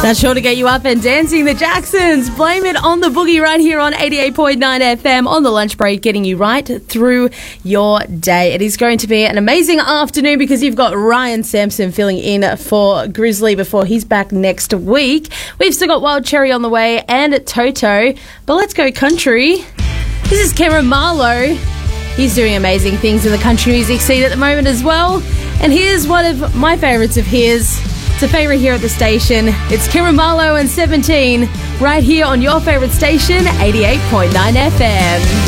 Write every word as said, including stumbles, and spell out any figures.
That's sure to get you up and dancing. The Jacksons, Blame It on the Boogie, right here on eighty-eight point nine F M on the lunch break, getting you right through your day. It is going to be an amazing afternoon because you've got Ryan Sampson filling in for Grizzly before he's back next week. We've still got Wild Cherry on the way and Toto, but let's go country. This is Cameron Marlowe. He's doing amazing things in the country music scene at the moment as well. And here's one of my favourites of his. It's a favourite here at the station. It's Cameron Marlowe and seventeen, right here on your favourite station, eighty-eight point nine F M.